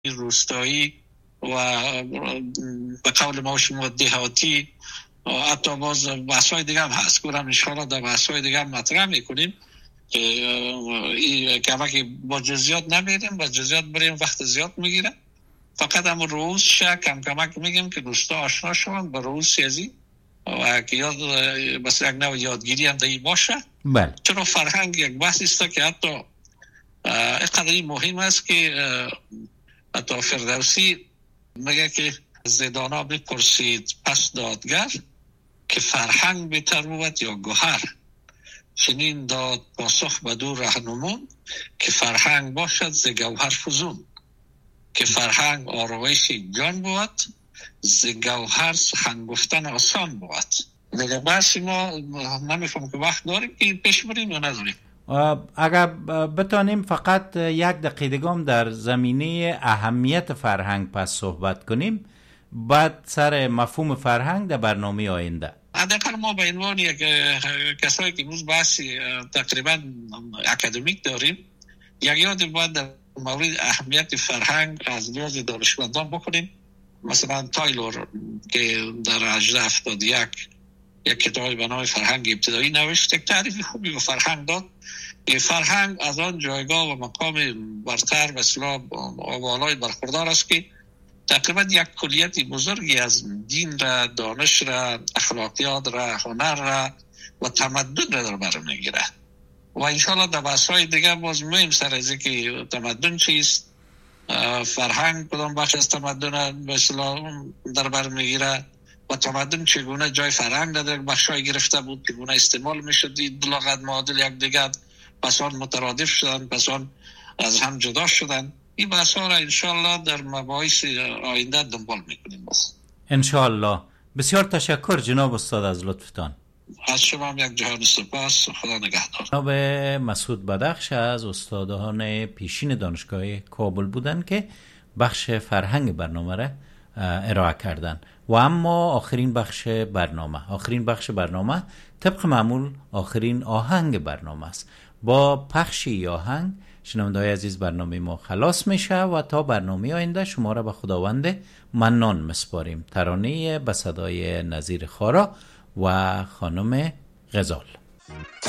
روستایی و به قول ما شما دهاتی، حتی باز بحث‌های دیگه هم هست. گفتم ان شاء الله در بحث‌های دیگه هم مطرح میکنیم که این که با جزئیات نمیریم، با جزئیات بریم وقت زیاد میگیره. فقط هم روز کم کمک میگیم که دوستا آشنا شون با روز سیازی و که یاد بس یک نوع یادگیری هم دایی باشه. بله. چرا فرهنگ یک بحثی است که حتی اینقدر مهم است که حتی فردوسی میگه که زدانا بپرسید پس دادگر که فرهنگ بهتر بود یا گوهر. چنین داد پاسخ بدو رهنمون که فرهنگ باشد ز گوهر فزون. که فرهنگ آرایش جان بود ز گوهر سخن گفتن آسان بود. دیگه بحثی ما نمیفهم که وقت داریم که پیش بریم یا نداریم. اگر بتانیم فقط یک دقیقه در زمینه اهمیت فرهنگ پس صحبت کنیم، بعد سر مفهوم فرهنگ در برنامه آینده. حداقل ما به عنوان یک کسایی که روز بحثی تقریبا اکادمیک داریم، یک یاد باید در مورد اهمیت فرهنگ از لحاظ دانشمندان بکنیم. مثلا تایلور که در 1871 یک کتابی به نام فرهنگ ابتدایی نوشت، یک تعریف خوبی به فرهنگ داد. فرهنگ از آن جایگاه و مقام برتر و اصلاح بالای برخوردار است که تقریبا یک کلیت بزرگی از دین را، دانش را، اخلاقیات را، هنر را و تمدن را در بر میگیره. و انشاءالله در بحث‌های دیگه باز مهم سر از که تمدن چیست، فرهنگ کدام بخش از تمدن به اصطلاح در بر میگیره و تمدن چگونه جای فرهنگ در بخشای گرفته بود، چگونه استعمال میشد، بلاغت معادل یک دیگر، پس آن مترادف شدن، پس آن از هم جدا شدن. این بحث‌ها را انشاءالله در مباحث آینده دنبال میکنیم. بس انشاءالله. بسیار تشکر جناب استاد از لطفتان. از شما هم یک جهان سپاس. خدا نگهدار. جناب مسعود بدخش از استادان پیشین دانشگاه کابل بودند که بخش فرهنگ برنامه را ارائه کردند. و اما آخرین بخش برنامه طبق معمول آخرین آهنگ برنامه است. با پخش آهنگ شنونده‌های عزیز برنامه ما خلاص میشه و تا برنامه آینده شما را به خداوند منان مسپاریم. ترانه به صدای نظیر خارا و خانم غزال.